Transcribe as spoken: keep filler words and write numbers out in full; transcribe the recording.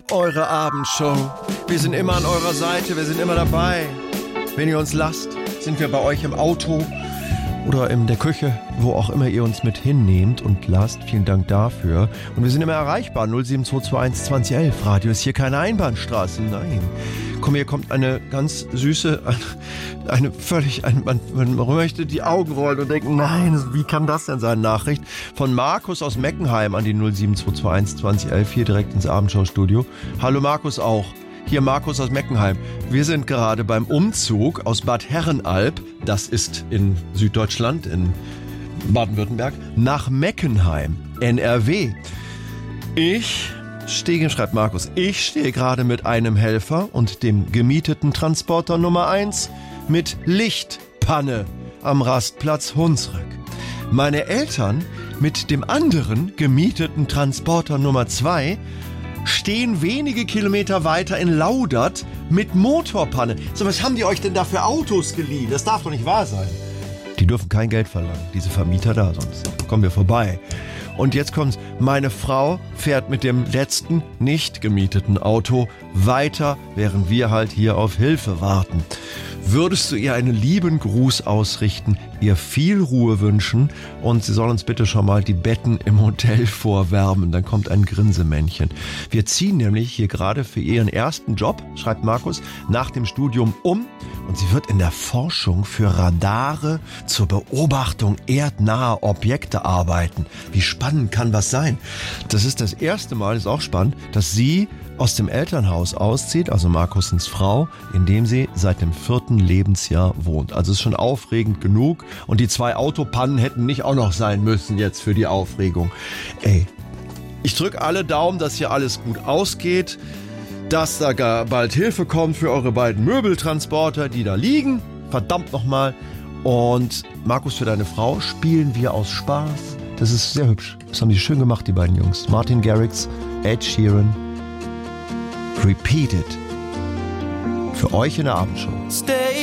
eure Abendshow. Wir sind immer an eurer Seite, wir sind immer dabei. Wenn ihr uns lasst, sind wir bei euch im Auto oder in der Küche, wo auch immer ihr uns mit hinnehmt und lasst. Vielen Dank dafür. Und wir sind immer erreichbar. null sieben zwei zwei eins zwanzig elf. Radio ist hier keine Einbahnstraße. Nein. Komm, hier kommt eine ganz süße, eine, eine völlig, ein, man, man möchte die Augen rollen und denken, nein, wie kann das denn sein? Nachricht von Markus aus Meckenheim an die null sieben zwei zwei eins zwanzig elf, hier direkt ins Abendschau-Studio. Hallo Markus auch. Hier Markus aus Meckenheim. Wir sind gerade beim Umzug aus Bad Herrenalb, das ist in Süddeutschland, in Baden-Württemberg, nach Meckenheim, N R W. Ich stehe, schreibt Markus, ich stehe gerade mit einem Helfer und dem gemieteten Transporter Nummer eins mit Lichtpanne am Rastplatz Hunsrück. Meine Eltern mit dem anderen gemieteten Transporter Nummer zwei stehen wenige Kilometer weiter in Laudert mit Motorpanne. So, was haben die euch denn da für Autos geliehen? Das darf doch nicht wahr sein. Die dürfen kein Geld verlangen, diese Vermieter da, sonst kommen wir vorbei. Und jetzt kommt's, meine Frau fährt mit dem letzten nicht gemieteten Auto weiter, während wir halt hier auf Hilfe warten. Würdest du ihr einen lieben Gruß ausrichten, ihr viel Ruhe wünschen und sie soll uns bitte schon mal die Betten im Hotel vorwärmen, dann kommt ein Grinsemännchen. Wir ziehen nämlich hier gerade für ihren ersten Job, schreibt Markus, nach dem Studium um und sie wird in der Forschung für Radare zur Beobachtung erdnaher Objekte arbeiten. Wie spannend kann was sein? Das ist das erste Mal, ist auch spannend, dass sie aus dem Elternhaus auszieht, also Markusens Frau, in dem sie seit dem vierten Lebensjahr wohnt. Also ist schon aufregend genug und die zwei Autopannen hätten nicht auch noch sein müssen jetzt für die Aufregung. Ey, ich drücke alle Daumen, dass hier alles gut ausgeht, dass da gar bald Hilfe kommt für eure beiden Möbeltransporter, die da liegen. Verdammt nochmal. Und Markus, für deine Frau spielen wir aus Spaß. Das ist sehr hübsch. Das haben die schön gemacht, die beiden Jungs. Martin Garrix, Ed Sheeran. Repeat It. Für euch in der Abendshow. Stay